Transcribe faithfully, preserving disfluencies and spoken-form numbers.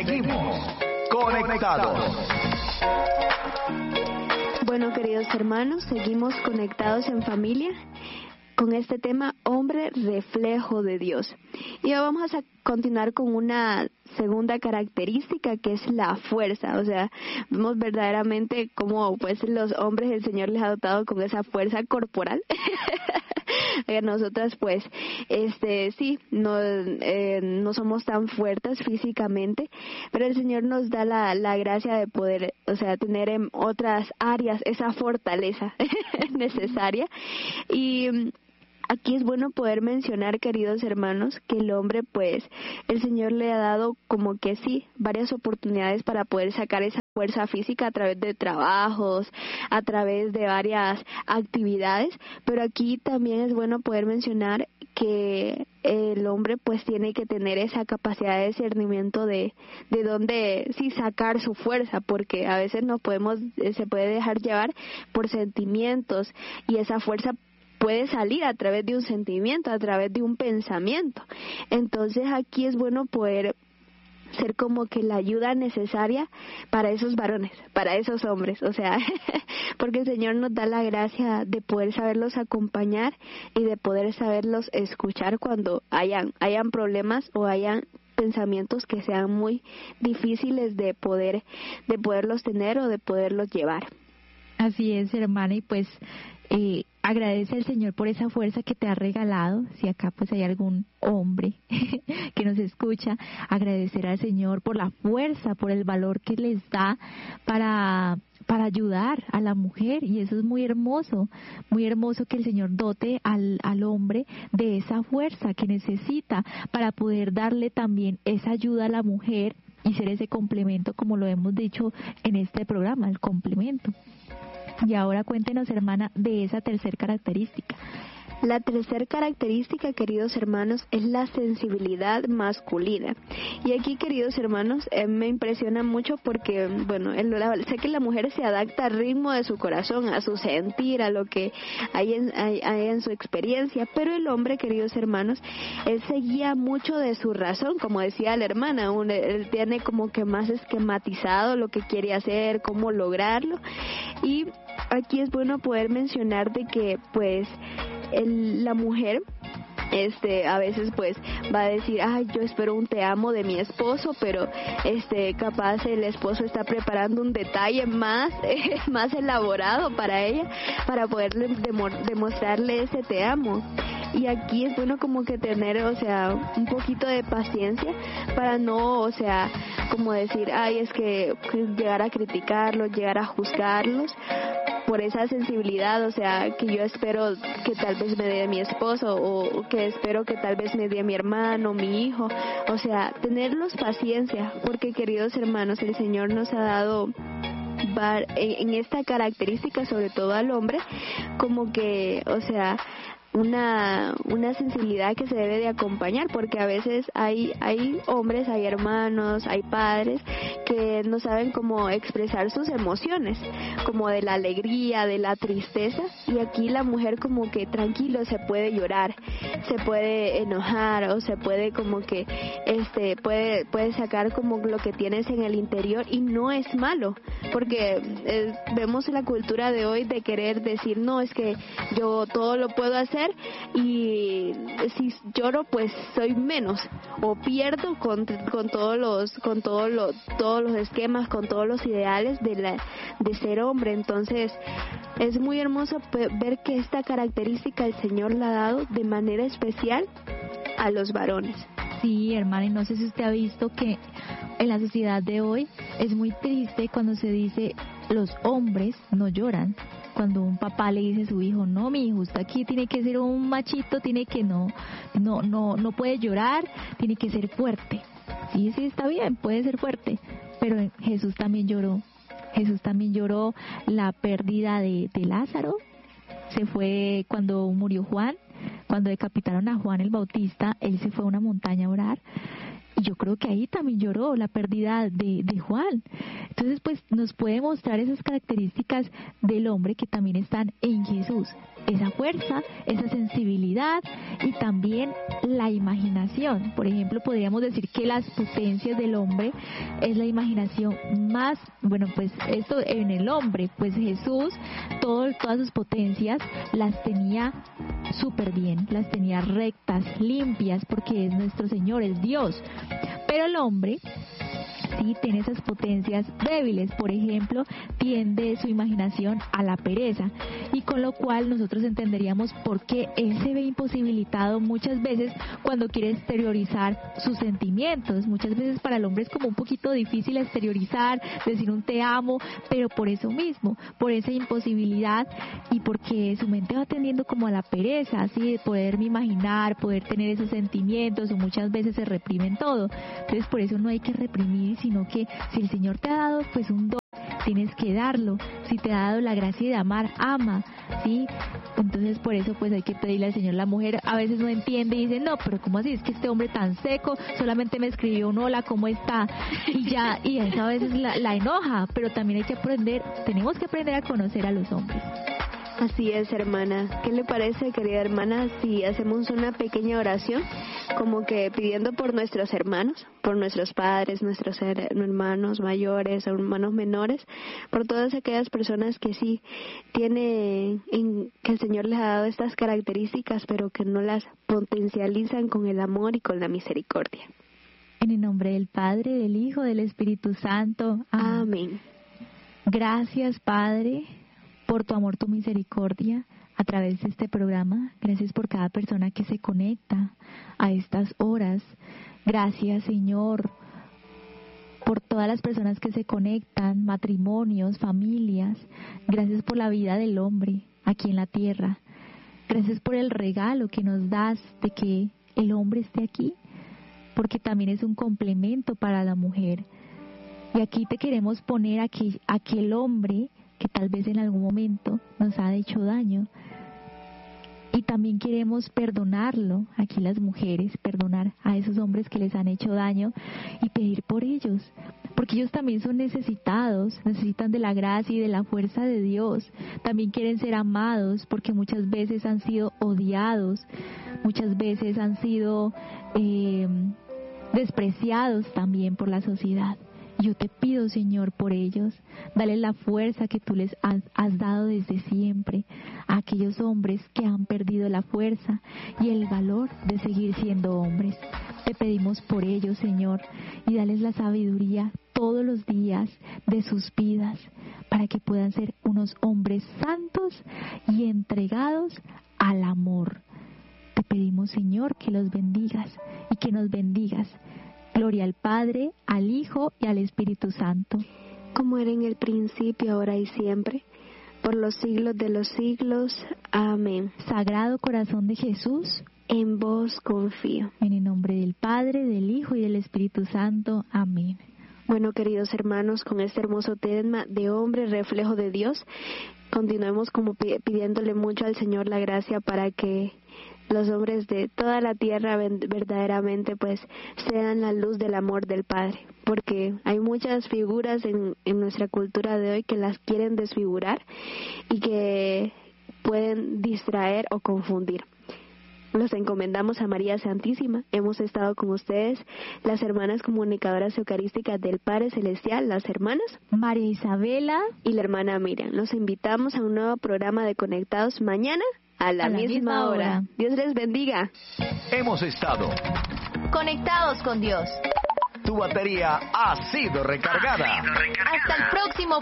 Seguimos conectados. Bueno, queridos hermanos, seguimos conectados en familia con este tema, hombre reflejo de Dios. Y ahora vamos a continuar con una segunda característica, que es la fuerza. O sea, vemos verdaderamente cómo pues los hombres el Señor les ha dotado con esa fuerza corporal. Nosotras pues este sí no eh, no somos tan fuertes físicamente, pero el Señor nos da la, la gracia de poder, o sea, tener en otras áreas esa fortaleza necesaria. Y aquí es bueno poder mencionar, queridos hermanos, que el hombre, pues, el Señor le ha dado como que sí, varias oportunidades para poder sacar esa fuerza física a través de trabajos, a través de varias actividades, pero aquí también es bueno poder mencionar que el hombre pues tiene que tener esa capacidad de discernimiento de, de dónde sí sacar su fuerza, porque a veces nos podemos, se puede dejar llevar por sentimientos, y esa fuerza puede salir a través de un sentimiento, a través de un pensamiento. Entonces aquí es bueno poder ser como que la ayuda necesaria para esos varones, para esos hombres, o sea, porque el Señor nos da la gracia de poder saberlos acompañar y de poder saberlos escuchar cuando hayan, hayan problemas o hayan pensamientos que sean muy difíciles de poder, de poderlos tener o de poderlos llevar. Así es, hermana, y pues eh, agradece al Señor por esa fuerza que te ha regalado. Si acá pues hay algún hombre que nos escucha, agradecer al Señor por la fuerza, por el valor que les da para para ayudar a la mujer, y eso es muy hermoso, muy hermoso que el Señor dote al, al hombre de esa fuerza que necesita para poder darle también esa ayuda a la mujer y ser ese complemento, como lo hemos dicho en este programa, el complemento. Y ahora cuéntenos, hermana, de esa tercera característica. La tercera característica, queridos hermanos, es la sensibilidad masculina. Y aquí, queridos hermanos, eh, me impresiona mucho porque, bueno, el, la, sé que la mujer se adapta al ritmo de su corazón, a su sentir, a lo que hay en, hay, hay en su experiencia, pero el hombre, queridos hermanos, él se guía mucho de su razón, como decía la hermana, un, él tiene como que más esquematizado lo que quiere hacer, cómo lograrlo. Y aquí es bueno poder mencionar de que, pues, el, la mujer este a veces pues va a decir, ay, yo espero un te amo de mi esposo, pero este capaz el esposo está preparando un detalle más eh, más elaborado para ella, para poderle demo, demostrarle ese te amo. Y aquí es bueno como que tener, o sea, un poquito de paciencia para no, o sea, como decir, ay, es que llegar a criticarlos, llegar a juzgarlos por esa sensibilidad, o sea, que yo espero que tal vez me dé mi esposo, o que espero que tal vez me dé mi hermano, mi hijo. O sea, tenerlos paciencia, porque, queridos hermanos, el Señor nos ha dado en esta característica, sobre todo al hombre, como que, o sea, una una sensibilidad que se debe de acompañar, porque a veces hay hay hombres, hay hermanos, hay padres que no saben cómo expresar sus emociones, como de la alegría, de la tristeza, y aquí la mujer como que tranquilo se puede llorar, se puede enojar, o se puede como que este puede puede sacar como lo que tienes en el interior, y no es malo, porque eh, vemos la cultura de hoy de querer decir, no, es que yo todo lo puedo hacer, y si lloro pues soy menos, o pierdo con con todos los con todos los todos los esquemas, con todos los ideales de la de ser hombre. Entonces es muy hermoso ver que esta característica el Señor la ha dado de manera especial a los varones. Sí, hermana, y no sé si usted ha visto que en la sociedad de hoy es muy triste cuando se dice los hombres no lloran. Cuando un papá le dice a su hijo, no, mi hijo, usted aquí tiene que ser un machito, tiene que no, no, no, no puede llorar, tiene que ser fuerte. Sí, sí, está bien, puede ser fuerte, pero Jesús también lloró. Jesús también lloró la pérdida de, de Lázaro. Se fue cuando murió Juan, cuando decapitaron a Juan el Bautista, él se fue a una montaña a orar. Y yo creo que ahí también lloró la pérdida de, de Juan. Entonces, pues nos puede mostrar esas características del hombre que también están en Jesús. Esa fuerza, esa sensibilidad y también la imaginación. Por ejemplo, podríamos decir que las potencias del hombre es la imaginación más, bueno, pues esto en el hombre, pues Jesús, todo, todas sus potencias las tenía súper bien, las tenía rectas, limpias, porque es nuestro Señor, es Dios. Pero el hombre sí tiene esas potencias débiles. Por ejemplo, tiende su imaginación a la pereza, y con lo cual nosotros entenderíamos por qué él se ve imposibilitado muchas veces cuando quiere exteriorizar sus sentimientos. Muchas veces para el hombre es como un poquito difícil exteriorizar, decir un te amo, pero por eso mismo, por esa imposibilidad, y porque su mente va tendiendo como a la pereza, así de poderme imaginar, poder tener esos sentimientos, o muchas veces se reprimen todo. Entonces por eso no hay que reprimir, sino que si el Señor te ha dado pues un don, tienes que darlo. Si te ha dado la gracia de amar, ama, ¿sí? Entonces por eso pues hay que pedirle al Señor. La mujer a veces no entiende y dice, no, pero ¿cómo así? Es que este hombre tan seco solamente me escribió un hola, ¿cómo está? Y ya, y esa a veces la, la enoja, pero también hay que aprender, tenemos que aprender a conocer a los hombres. Así es, hermana. ¿Qué le parece, querida hermana, si hacemos una pequeña oración, como que pidiendo por nuestros hermanos, por nuestros padres, nuestros hermanos mayores, hermanos menores, por todas aquellas personas que sí tienen, en, que el Señor les ha dado estas características, pero que no las potencializan con el amor y con la misericordia? En el nombre del Padre, del Hijo, del Espíritu Santo. Amén. Amén. Gracias, Padre, por tu amor, tu misericordia a través de este programa. Gracias por cada persona que se conecta a estas horas. Gracias, Señor, por todas las personas que se conectan, matrimonios, familias. Gracias por la vida del hombre aquí en la tierra. Gracias por el regalo que nos das de que el hombre esté aquí, porque también es un complemento para la mujer. Y aquí te queremos poner a aquel, aquel hombre que tal vez en algún momento nos ha hecho daño, y también queremos perdonarlo, aquí las mujeres, perdonar a esos hombres que les han hecho daño y pedir por ellos, porque ellos también son necesitados, necesitan de la gracia y de la fuerza de Dios. También quieren ser amados, porque muchas veces han sido odiados, muchas veces han sido eh, despreciados también por la sociedad. Yo te pido, Señor, por ellos, dale la fuerza que tú les has, has dado desde siempre a aquellos hombres que han perdido la fuerza y el valor de seguir siendo hombres. Te pedimos por ellos, Señor, y dales la sabiduría todos los días de sus vidas para que puedan ser unos hombres santos y entregados al amor. Te pedimos, Señor, que los bendigas y que nos bendigas. Gloria al Padre, al Hijo y al Espíritu Santo. Como era en el principio, ahora y siempre, por los siglos de los siglos. Amén. Sagrado Corazón de Jesús, en vos confío. En el nombre del Padre, del Hijo y del Espíritu Santo. Amén. Bueno, queridos hermanos, con este hermoso tema de hombre, reflejo de Dios, continuemos como pidiéndole mucho al Señor la gracia para que los hombres de toda la tierra verdaderamente pues sean la luz del amor del Padre, porque hay muchas figuras en, en nuestra cultura de hoy que las quieren desfigurar y que pueden distraer o confundir. Los encomendamos a María Santísima. Hemos estado con ustedes, las hermanas comunicadoras eucarísticas del Padre Celestial, las hermanas María Isabela y la hermana Miriam. Los invitamos a un nuevo programa de Conectados mañana a la, a la misma, misma hora. hora. Dios les bendiga. Hemos estado conectados con Dios. Tu batería ha sido recargada. Ha sido recargada. Hasta el próximo